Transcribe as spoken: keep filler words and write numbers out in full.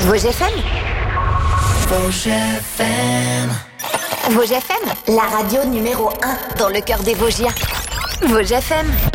Vosges F M. Vosges F M. Vosges F M, la radio numéro un dans le cœur des Vosgiens. Vosges F M.